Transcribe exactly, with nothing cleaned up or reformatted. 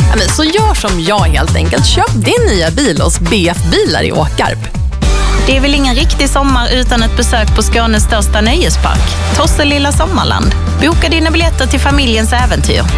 Ja, men så gör som jag helt enkelt. Köp din nya bil hos B F Bilar i Åkarp. Det är väl ingen riktig sommar utan ett besök på Skånes största nöjespark, Tosselilla Sommarland. Boka dina biljetter till familjens äventyr